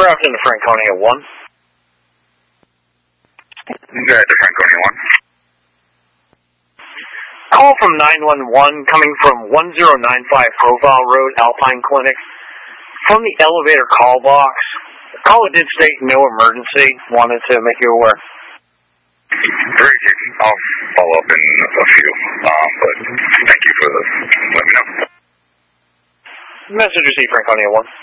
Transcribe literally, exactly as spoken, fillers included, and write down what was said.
Craft into Franconia one. Go ahead to Franconia one. Call from nine one one coming from one zero nine five Profile Road, Alpine Clinic. From the elevator call box. The caller did state no emergency. Wanted to make you aware. Very good. I'll follow up in a few. Um, but thank you for the. Let me know. Message received, Franconia one.